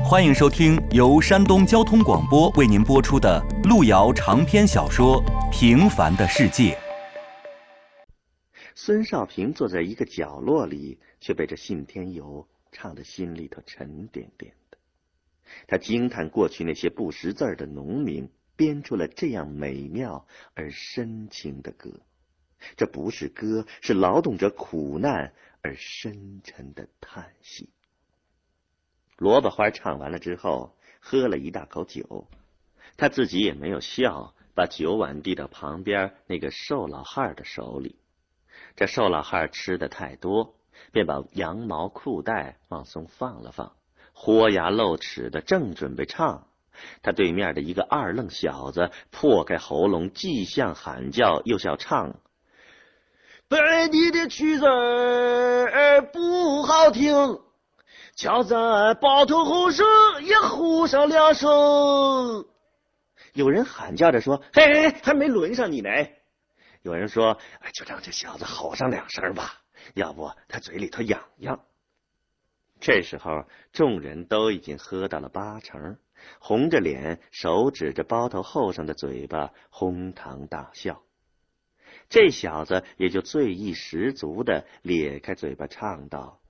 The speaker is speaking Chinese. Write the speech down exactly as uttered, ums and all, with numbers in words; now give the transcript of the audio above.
欢迎收听由山东交通广播为您播出的路遥长篇小说《平凡的世界》。 孙少平坐在一个角落里，却被这信天游唱得心里头沉甸甸的。他惊叹过去那些不识字的农民编出了这样美妙而深情的歌，这不是歌，是劳动者苦难而深沉的叹息。萝卜花唱完了之后，喝了一大口酒，他自己也没有笑，把酒碗递到旁边那个瘦老汉的手里。这瘦老汉吃的太多，便把羊毛裤带往松放了放，豁牙露齿的正准备唱，他对面的一个二愣小子破开喉咙，既像喊叫又像唱：本地的曲子儿不好听，敲在包头后上也呼上两声。有人喊叫着说：嘿嘿，还没轮上你呢。有人说：哎，就让这小子吼上两声吧，要不他嘴里头痒痒。这时候众人都已经喝到了八成，红着脸，手指着包头后上的嘴巴，哄堂大笑。这小子也就醉意十足的咧开嘴巴唱道：